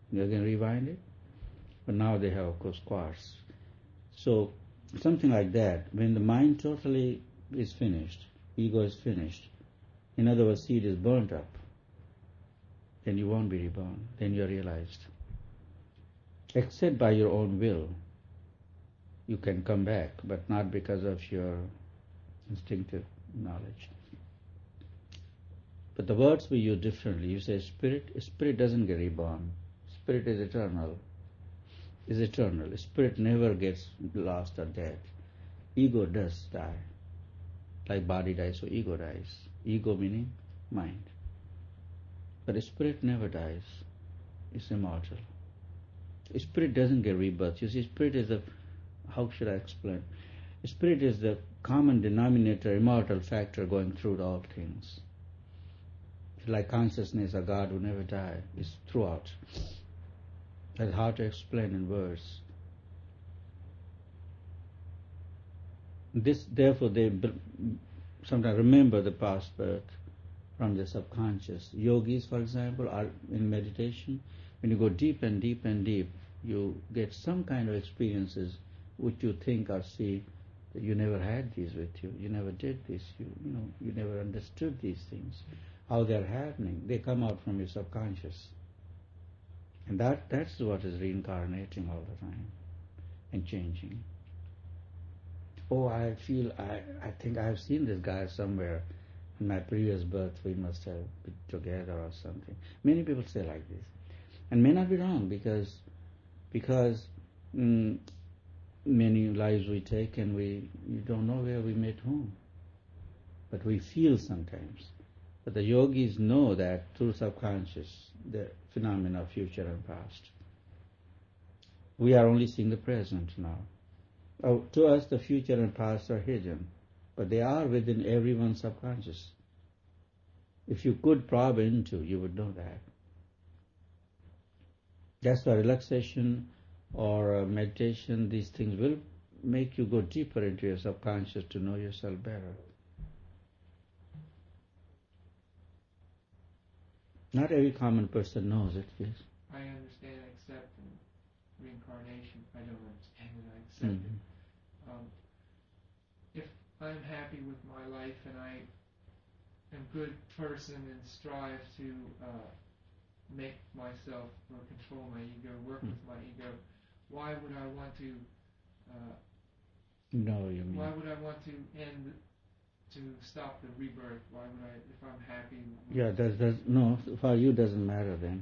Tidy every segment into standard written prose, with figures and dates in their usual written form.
You can rewind it. But now they have, of course, quartz. So something like that. When the mind totally is finished, ego is finished, in other words, seed is burnt up, then you won't be reborn. Then you're realized. Except by your own will, you can come back, but not because of your instinctive knowledge. But the words we use differently. You say spirit. Spirit doesn't get reborn. Spirit is eternal. Is eternal. Spirit never gets lost or dead. Ego does die. Like body dies, so ego dies. Ego meaning mind. But spirit never dies. It's immortal. Spirit doesn't get rebirth. You see, spirit is the, how should I explain? Spirit is the common denominator, immortal factor going through all things. It's like consciousness, a God who never died. It's throughout. That's hard to explain in words. This, therefore, they sometimes remember the past birth from the subconscious. Yogis, for example, are in meditation. When you go deep and deep and deep, you get some kind of experiences which you think or see that you never had these with you. You never did this. You never understood these things. How they are happening. They come out from your subconscious. And that's what is reincarnating all the time and changing. Oh, I think I have seen this guy somewhere. In my previous birth, we must have been together or something. Many people say like this. And may not be wrong because many lives we take and you don't know where we met whom. But we feel sometimes. But the yogis know that through subconscious, the phenomena of future and past. We are only seeing the present now. To us, the future and past are hidden, but they are within everyone's subconscious. If you could probe into, you would know that. That's why relaxation or meditation, these things will make you go deeper into your subconscious to know yourself better. Not every common person knows it, yes. I understand accepting reincarnation. I don't understand it. I accept it. If I'm happy with my life and I am a good person and strive to make myself or control my ego, work with my ego, why would I want to? Why would I want to end? To stop the rebirth? Why would I, if I'm happy? No, for you doesn't matter then.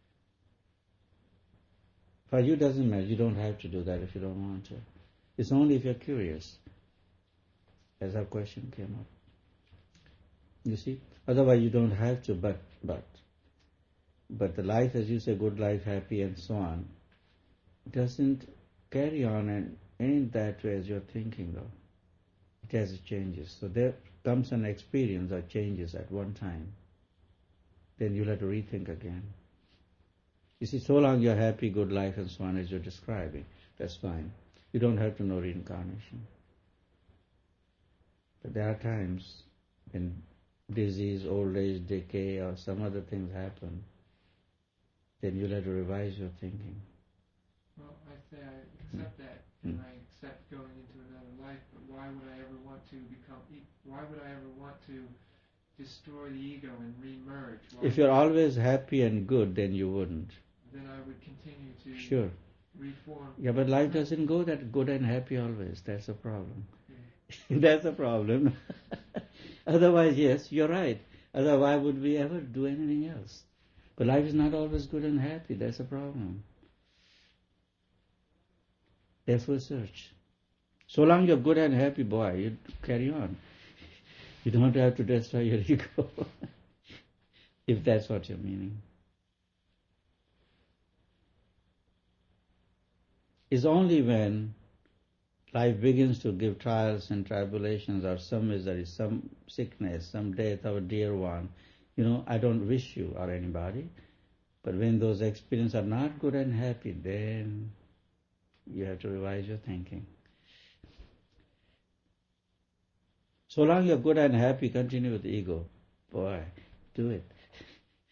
For you doesn't matter. You don't have to do that if you don't want to. It's only if you're curious. As our question came up. You see? Otherwise you don't have to, but the life, as you say, good life, happy and so on, doesn't carry on and ain't that way as you're thinking though. It has its changes. So there comes an experience or changes at one time. Then you'll have to rethink again. You see, so long you're happy, good life and so on as you're describing, that's fine. You don't have to know reincarnation. But there are times when disease, old age, decay or some other things happen, then you'll have to revise your thinking. Well, I say I accept that, and I accept going into another life, but why would I ever want to why would I ever want to destroy the ego and re-merge? If you're always happy and good, then you wouldn't. Then I would continue to reform. Yeah, but life doesn't go that good and happy always. That's the problem. Yeah. That's the problem. Otherwise, yes, you're right. Otherwise, why would we ever do anything else? But life is not always good and happy. That's the problem. Therefore, search. So long you're good and happy, boy, you carry on. You don't have to destroy your ego, if that's what you're meaning. It's only when life begins to give trials and tribulations or some misery, some sickness, some death of a dear one. I don't wish you or anybody, but when those experiences are not good and happy, then you have to revise your thinking. So long you're good and happy, continue with the ego. Boy, do it.